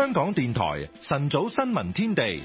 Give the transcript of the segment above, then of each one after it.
香港電台晨早新聞天地。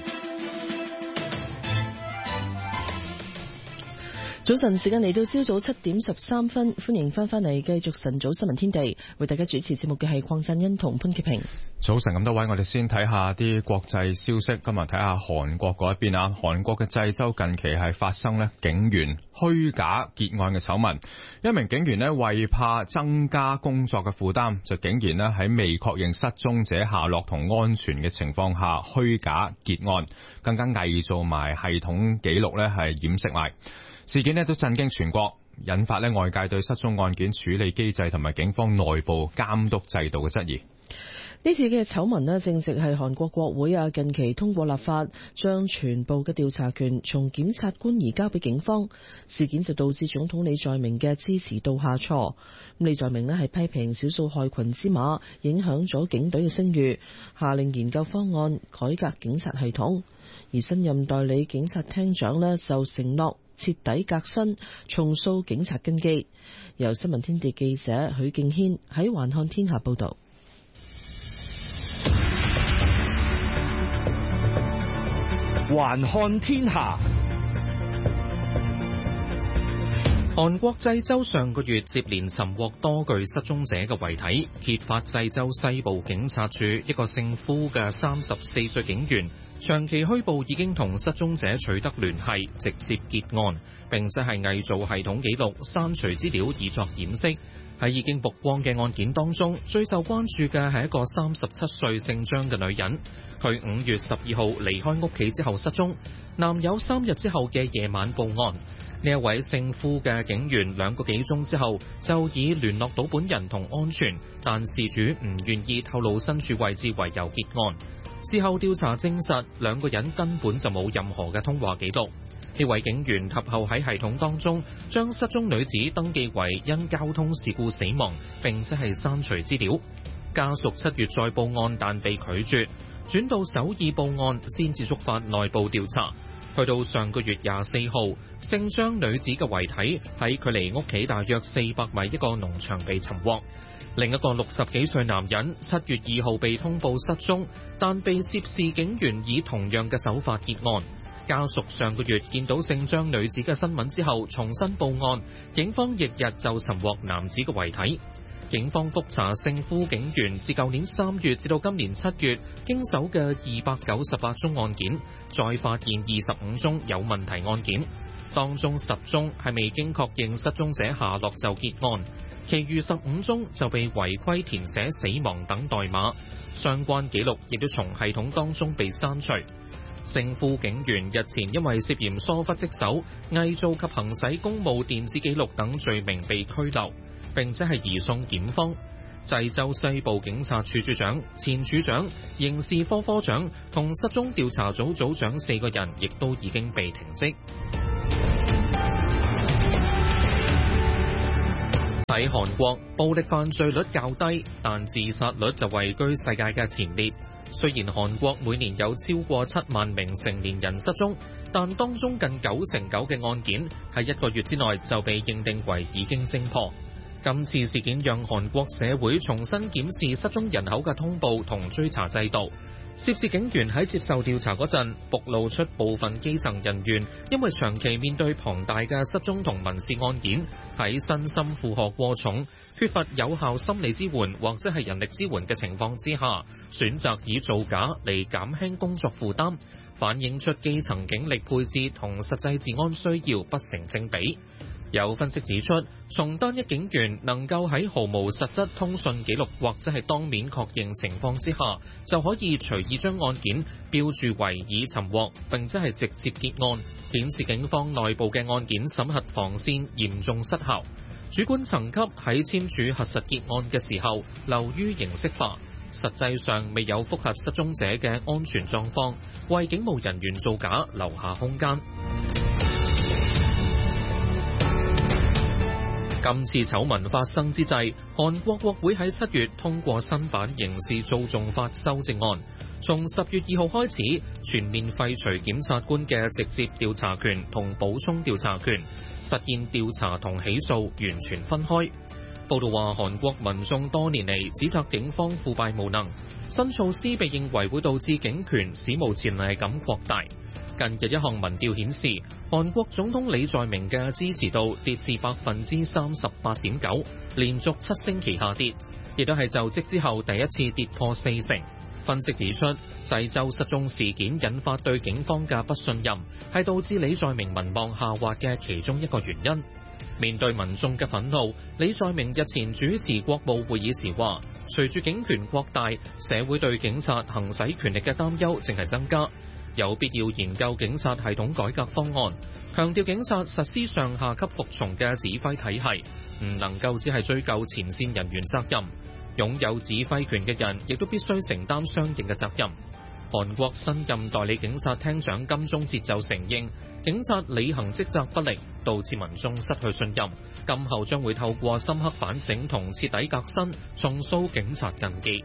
早晨時間嚟到朝早7點13分，歡迎翻嚟繼續晨早新聞天地，為大家主持節目嘅係鄺振欣同潘潔平。 早晨咁多位，我哋先睇下啲國際消息。今日睇下韓國嗰一邊啊，韓國嘅濟州近期係發生警員虛假結案嘅醜聞，一名警員為怕增加工作嘅負擔，就竟然喺未確認失蹤者下落同安全嘅情況下虛假結案，更加偽造埋系統記錄係掩飾埋。事件都震驚全國，引發外界對失蹤案件處理機制同埋警方內部監督制度嘅質疑。 呢次嘅醜聞正值係韓國國會近期通過立法，將全部嘅調查權從檢察官移交俾警方。事件就導致總統李在明嘅支持度下挫。李在明係批評少數害群之馬影響咗警隊嘅聲譽，下令研究方案改革警察系統。而新任代理警察廳長就承諾徹底革新，重塑警察根基。由新聞天地記者許敬軒喺環看天下報道。 環看天下，韓國濟州上個月接連尋獲多具失蹤者嘅遺體，揭發濟州西部警察署一個姓夫嘅34歲警員長期虛報已經同失蹤者取得聯繫，直接結案，並且係偽造系統記錄、刪除資料以作掩飾。喺已經曝光嘅案件當中，最受關注嘅係一個37歲姓張嘅女人。佢5月12號離開屋企之後失蹤，男友3日之後嘅夜晚報案。呢一位姓夫嘅警員2個幾鐘之後就以聯絡到本人同安全，但事主唔願意透露身處位置為由結案。事後調查證實，2個人根本就冇任何嘅通話記錄。呢位警員及後喺系統當中將失蹤女子登記為因交通事故死亡，並且係刪除資料。家屬7月再報案，但被拒絕，轉到首爾報案，先至觸發內部調查。去到上個月24號，姓張女子嘅遺體喺距離屋企大約400米一個農場被尋獲。另一個60幾歲男人7月2號被通報失蹤，但被涉事警員以同樣嘅手法結案。家屬上個月見到姓張女子嘅新聞之後重新報案，警方翌日就尋獲男子嘅遺體。警方覆查姓夫警員自舊年3月至到今年7月經手嘅298宗案件，再發現25宗有問題案件，當中10宗係未經確認失蹤者下落就結案，其餘15宗就被違規填寫死亡等代碼，相關記錄亦都從系統當中被刪除。姓夫警員日前因為涉嫌疏忽職守、偽造及行使公務電子記錄等罪名被拘留，並且係移送檢方。濟州西部警察處處長、前處長、刑事科科長同失蹤調查組組長4個人亦都已經被停職。喺韓國，暴力犯罪率較低，但自殺率就位居世界嘅前列。雖然韓國每年有超過7萬名成年人失蹤，但當中近99%嘅案件喺1個月之內就被認定為已經偵破。今次事件讓韓國社會重新檢視失蹤人口嘅通報同追查制度。涉事警員喺接受調查嗰陣，暴露出部分基層人員因為長期面對龐大嘅失蹤同民事案件，喺身心負荷過重、缺乏有效心理支援或者係人力支援嘅情況之下，選擇以造假嚟減輕工作負擔，反映出基層警力配置同實際治安需要不成正比。有分析指出，從單一警員能夠喺毫無實質通訊記錄或者係當面確認情況之下，就可以隨意將案件標註為已尋獲，並且係直接結案，顯示警方內部嘅案件審核防線嚴重失效。主管層級喺簽署核實結案嘅時候流於形式化，實際上未有複核失蹤者嘅安全狀況，為警務人員造假留下空間。今次醜聞發生之際，韓國國會喺7月通過新版刑事訴訟法修正案，從10月2號開始全面廢除檢察官嘅直接調查權同補充調查權，實現調查同起訴完全分開。 報道話，韓國民眾多年嚟指責警方腐敗無能，新措施被認為會導致警權史無前例咁擴大。近日一項民調顯示，韓國總統李在明嘅支持度跌至38.9%，連續7星期下跌，亦都係就職之後第一次跌破40%。分析指出，濟州失蹤事件引發對警方嘅不信任，係導致李在明民望下滑嘅其中一個原因。面對民眾嘅憤怒，李在明日前主持國務會議時話，隨住警權擴大，社會對警察行使權力嘅擔憂正係增加，有必要研究警察系統改革方案，強調警察實施上下級服從嘅指揮體系，唔能夠只係追究前線人員責任，擁有指揮權嘅人亦都必須承擔相應嘅責任。韓國新任代理警察廳長金鐘哲就承認，警察履行職責不力，導致民眾失去信任。今後將會透過深刻反省同徹底革新，重塑警察根基。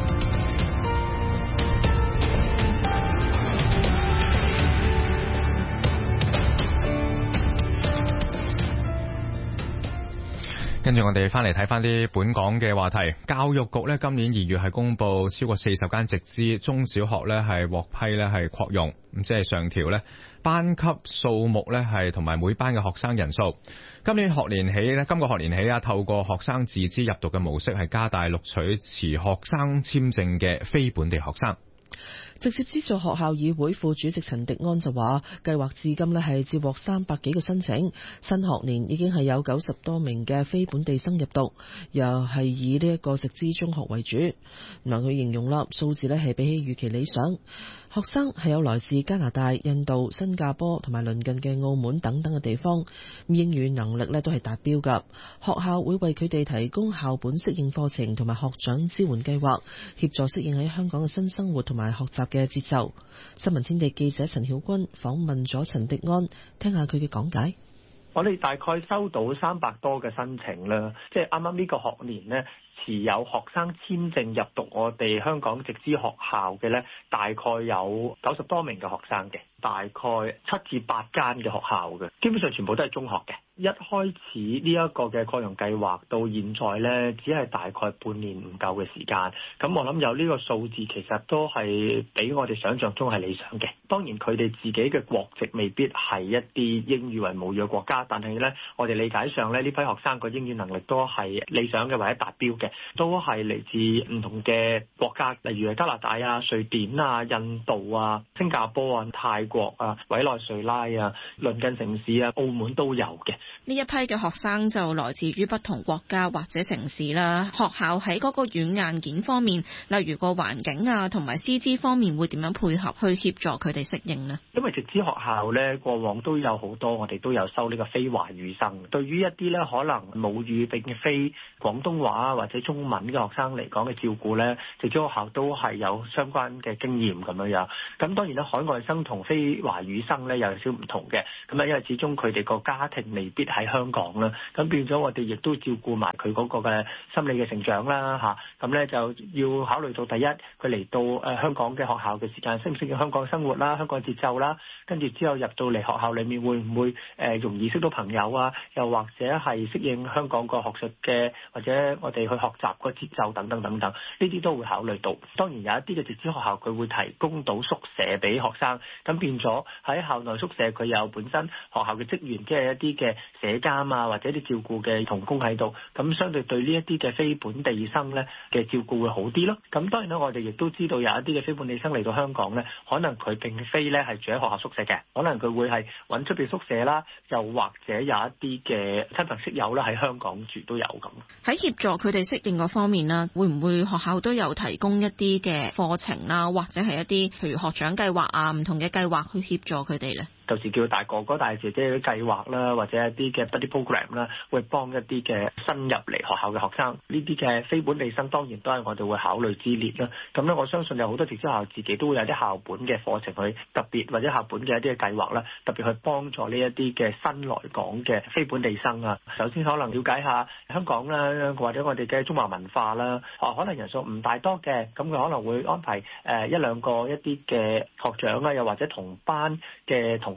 跟住我哋翻嚟睇翻啲本港嘅話題，教育局今年2月係公布超過40間直資中小學係獲批係擴容，咁即係上調班級數目係同埋每班嘅學生人數。今個學年起透過學生自資入讀嘅模式係加大錄取持學生簽證嘅非本地學生。 直接資助學校議會副主席陳迪安就話，計劃至今係接獲300幾個申請，新學年已經係有90多名嘅非本地生入讀，又係以呢一個直資中學為主。嗱，佢形容數字係比起預期理想，學生係有來自加拿大、印度、新加坡同埋鄰近嘅澳門等等嘅地方，英語能力都係達標㗎。學校會為佢哋提供校本適應課程同埋學長支援計劃，協助適應喺香港嘅新生活同埋學習嘅節奏。新聞天地記者陳曉君訪問咗陳迪安，聽下佢嘅講解。 我哋大概收到300多嘅申請啦，即係啱啱呢個學年呢，持有學生簽證入讀我哋香港直資學校嘅呢，大概有90多名嘅學生嘅，大概7至8間嘅學校嘅，基本上全部都係中學嘅。一開始呢一個嘅擴容計劃到現在呢，只係大概半年唔夠嘅時間。咁我諗有呢個數字，其實都係比我哋想象中係理想嘅。當然佢哋自己嘅國籍未必係一啲英語為母語嘅國家，但係呢，我哋理解上呢，呢批學生個英語能力都係理想嘅或者達標嘅，都係嚟自唔同嘅國家，例如係加拿大啊、瑞典啊、印度啊、新加坡啊、泰國啊、委內瑞拉啊、鄰近城市啊、澳門都有嘅。 呢一批嘅學生就來自於不同國家或者城市啦。學校喺嗰個軟硬件方面，例如個環境啊同埋師資方面會點樣配合去協助佢哋適應呢？ 因為直資學校呢，過往都有好多，我哋都有收呢個非華語生。對於一啲呢可能母語並非廣東話或者中文嘅學生嚟講嘅照顧呢，直資學校都係有相關嘅經驗咁樣。咁當然啦，海外生同非華語生呢又有少唔同嘅。咁因為始終佢哋個家庭未必喺香港啦，咁變咗我哋亦都照顧埋佢嗰個嘅心理嘅成長啦嚇。咁咧就要考慮到第一，佢嚟到香港嘅學校嘅時間，適唔適應香港生活啦、香港節奏啦，跟住之後入到嚟學校裡面會唔會容易識到朋友啊？又或者係適應香港個學術嘅，或者我哋去學習個節奏等等等等，呢啲都會考慮到。當然有一啲嘅直資學校佢會提供到宿舍俾學生，咁變咗喺校內宿舍佢有本身學校嘅職員，即係一啲嘅社監啊，或者啲照顧嘅同工喺度，咁相對對呢一啲嘅非本地生咧嘅照顧會好啲咯。咁當然啦，我哋亦都知道有一啲嘅非本地生嚟到香港咧，可能佢並非咧係住喺學校宿舍嘅，可能佢會係揾出邊宿舍啦，又或者有一啲嘅親朋戚友啦喺香港住都有咁。 喺協助佢哋適應嗰方面啦，會唔會學校都有提供一啲嘅課程啦，或者係一啲譬如學長計劃啊，唔同嘅計劃去協助佢哋咧？ 就是叫大哥哥大姐姐嘅計劃啦，或者一啲嘅 buddy program 啦，會幫一啲嘅新入嚟學校嘅學生。呢啲嘅非本地生當然都係我哋會考慮之列啦。咁咧，我相信有好多直資學校自己都會有啲校本嘅課程去特別，或者校本嘅一啲嘅計劃啦，特別去幫助呢一啲嘅新來港嘅非本地生啊。首先可能了解下香港啦，或者我哋嘅中華文化啦。可能人數唔大多嘅，咁佢可能會安排一兩個一啲嘅學長啊，又或者同班嘅同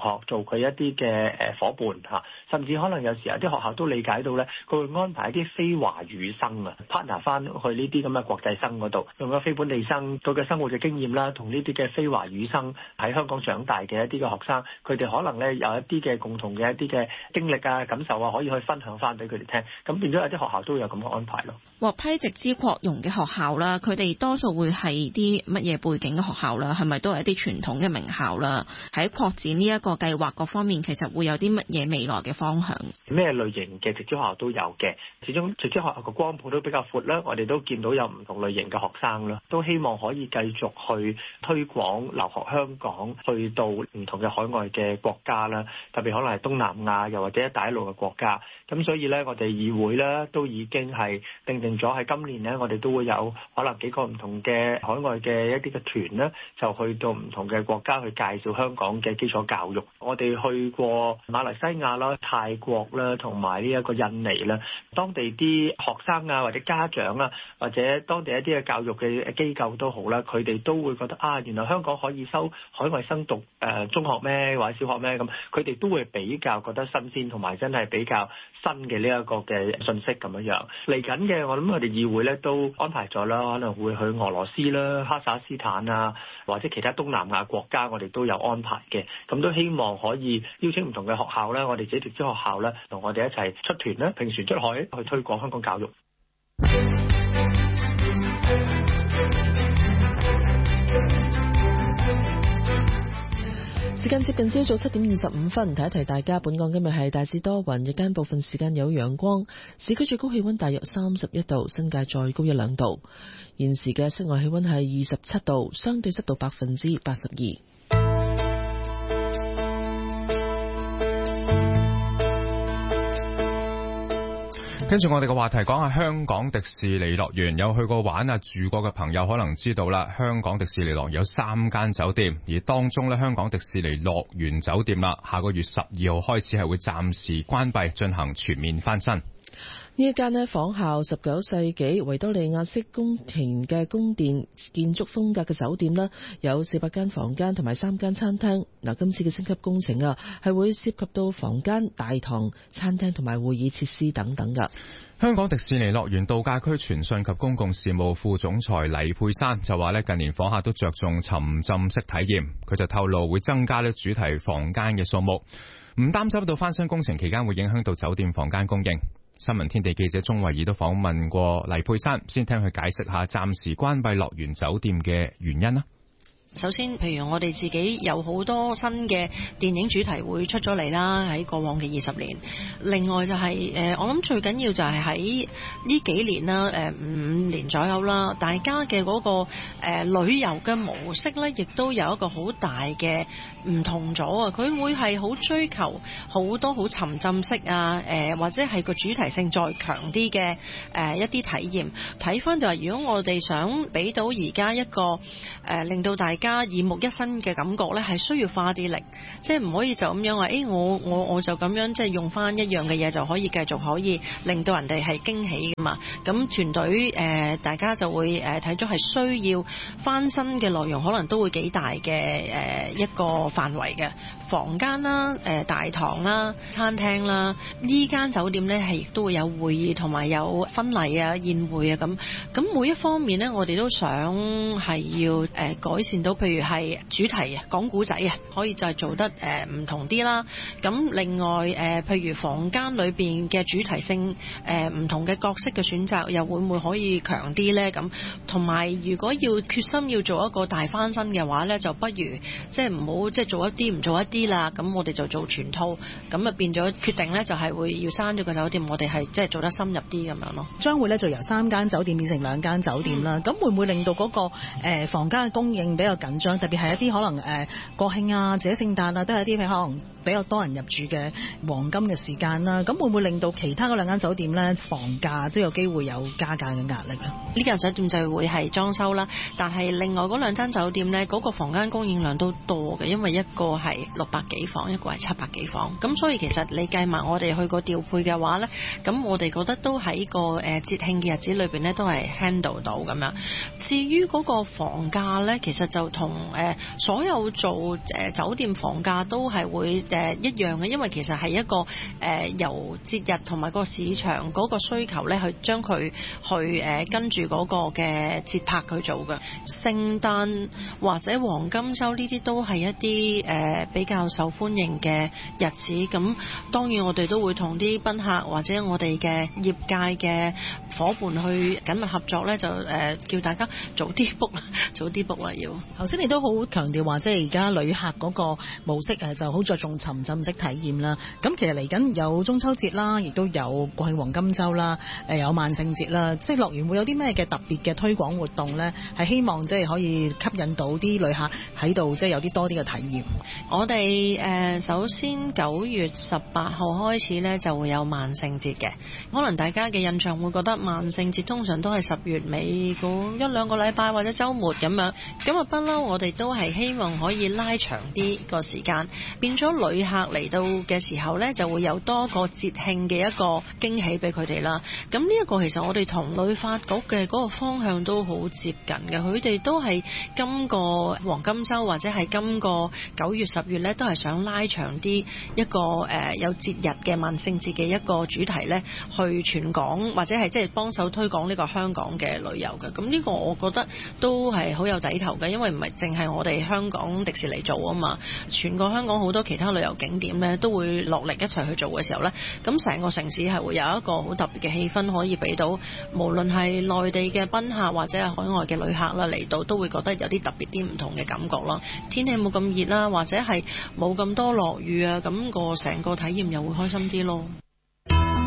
學做佢一啲嘅夥伴嚇，甚至可能有時有啲學校都理解到咧，佢會安排一啲非華語生啊 partner 翻去呢啲咁嘅國際生嗰度，用咗非本地生佢嘅生活嘅經驗啦，同呢啲嘅非華語生喺香港長大嘅一啲嘅學生，佢哋可能咧有一啲嘅共同嘅一啲嘅經歷啊、感受啊，可以去分享翻俾佢哋聽，咁變咗有啲學校都有咁嘅安排咯。 獲批直資擴容嘅學校啦，佢哋多數會係啲乜嘢背景嘅學校啦？係咪都係一啲傳統嘅名校啦？喺擴展呢一個計劃各方面，其實會有啲乜嘢未來嘅方向？ 咩類型嘅直資學校都有嘅，始終直資學校個光譜都比較闊啦。我哋都見到有唔同類型嘅學生啦，都希望可以繼續去推廣留學香港，去到唔同嘅海外嘅國家啦，特別可能係東南亞又或者一帶一路嘅國家。咁所以咧，我哋議會咧都已經係定咗喺今年咧，我哋都會有可能幾個唔同嘅海外嘅一啲嘅團咧，就去到唔同嘅國家去介紹香港嘅基礎教育。我哋去過馬來西亞啦、泰國啦，同埋呢一個印尼啦，當地啲學生啊，或者家長啊，或者當地一啲嘅教育嘅機構都好啦，佢哋都會覺得啊，原來香港可以收海外生讀中學咩，或者小學咩咁，佢哋都會比較覺得新鮮，同埋真係比較新嘅呢一個嘅信息咁樣樣嚟緊嘅。我諗我哋議會咧都安排咗啦，可能會去俄羅斯啦、哈薩斯坦啊，或者其他東南亞國家，我哋都有安排嘅。咁都希望可以邀請唔同嘅學校咧，我哋自己直資學校咧，同我哋一齊出團咧，平船出海去推廣香港教育。 時間接近朝早7:25，提一提大家，本港今日係大致多雲，日間部分時間有陽光，市區最高氣溫大約31度，新界再高1-2度。現時嘅室外氣溫係27度，相對濕度82%。 跟住我哋嘅話題，講下香港迪士尼樂園。有去過玩啊、住過嘅朋友可能知道啦，香港迪士尼樂園有3間酒店，而當中咧，香港迪士尼樂園酒店啦，下個月12號開始係會暫時關閉，進行全面翻新。 呢一間呢仿效19世紀維多利亞式宮廷嘅宮殿建築風格嘅酒店呢，有400間房間同埋3間餐廳。嗱，今次嘅升級工程啊，係會涉及到房間、大堂、餐廳同埋會議設施等等噶。 香港迪士尼樂園度假區傳訊及公共事務副總裁黎佩珊就話呢，近年訪客都着重沉浸式體驗，佢就透露會增加呢主題房間嘅數目，唔擔心到翻新工程期間會影響到酒店房間供應。新聞天地記者鍾慧儀都訪問過黎佩珊，先聽佢解釋下暫時關閉樂園酒店嘅原因啦。 首先，譬如我哋自己有好多新嘅電影主題會出咗嚟啦，喺過往嘅20年。另外就係我諗最緊要就係喺呢幾年啦，5年左右啦，大家嘅嗰個旅遊嘅模式咧，亦都有一個好大嘅唔同咗啊！佢會係好追求好多好沉浸式啊，或者係個主題性再強啲嘅一啲體驗。睇翻就係，如果我哋想俾到而家一個令到大家耳目一新嘅感覺咧，係需要花啲力，即係唔可以就咁樣話，我就咁樣即係用翻一樣嘅嘢就可以繼續可以令到人哋係驚喜噶嘛。咁團隊大家就會睇咗係需要翻新嘅內容，可能都會幾大嘅一個範圍嘅房間啦、大堂啦、餐廳啦。呢間酒店咧係亦都會有會議同埋有婚禮啊、宴會啊咁每一方面咧，我哋都想係要改善到。譬如係主題啊，講古仔啊，可以就係做得唔同啲啦。咁另外譬如房間裏邊嘅主題性唔同嘅角色嘅選擇，又會唔會可以強啲呢？咁同埋如果要決心要做一個大翻新嘅話呢，就不如即係唔好即係做一啲唔做一啲啦。咁我哋就做全套，咁啊變咗決定呢，就係會要刪咗個酒店，我哋係即係做得深入啲咁樣咯。 將會呢就由3間酒店變成2間酒店啦。咁會唔會令到嗰個房間嘅供應比較緊張？特別係一啲可能國慶啊、或者聖誕啊，都係一啲可能比較多人入住嘅黃金嘅時間啦。咁會唔會令到其他嗰兩間酒店咧房價都有機會有加價嘅壓力啊？ 呢間酒店就會係裝修啦，但係另外嗰兩間酒店呢，嗰個房間供應量都多嘅，因為一個係600幾房，一個係700幾房，咁所以其實你計埋我哋去個調配嘅話呢，咁我哋覺得都喺個節慶嘅日子裏邊呢，都係 handle 到咁樣。至於嗰個房價呢，其實就同所有做酒店房價都係會一樣嘅，因為其實係一個由節日同埋個市場嗰個需求呢，去將佢去跟住嗰個嘅節拍去做嘅。聖誕或者黃金週呢啲都係一啲比較受歡迎嘅日子，咁當然我哋都會同啲賓客或者我哋嘅業界嘅夥伴去緊密合作呢，就叫大家早啲 book 啦，早啲 book 啦要。 頭先你都好強調話，即係而家旅客嗰個模式就好着重沉浸式體驗啦。咁其實嚟緊有中秋節啦，亦都有國慶黃金週啦，有萬聖節啦，即係樂園會有啲咩嘅特別嘅推廣活動呢？係希望即係可以吸引到啲旅客喺度，即係有啲多啲嘅體驗。 我哋首先9月18號開始呢就會有萬聖節嘅，可能大家嘅印象會覺得萬聖節通常都係10月尾嗰1-2個禮拜或者週末咁樣，咁啊不嬲我哋都係希望可以拉長啲個時間，變咗旅客嚟到嘅時候呢，就會有多個節慶嘅一個驚喜俾佢哋啦。咁呢一個其實我哋同旅發局嘅嗰個方向都好接近嘅，佢哋都係今個黃金週或者係今個9月10月呢，都係想拉長啲一個有節日嘅萬聖節嘅一個主題呢，去全港或者係即係幫手推廣呢個香港嘅旅遊嘅。咁呢個我覺得都係好有底頭嘅，因為唔係淨係我哋香港迪士尼做啊嘛，全個香港好多其他旅遊景點呢都會落力一齊去做嘅時候呢，咁成個城市係會有一個好特別嘅氣氛可以俾到，無論係內地嘅賓客或者係海外嘅旅客啦嚟到，都會覺得有啲特別啲唔同嘅感覺咯。天氣冇咁熱啦，或者係冇咁多落雨啊，咁個成個體驗又會開心啲咯。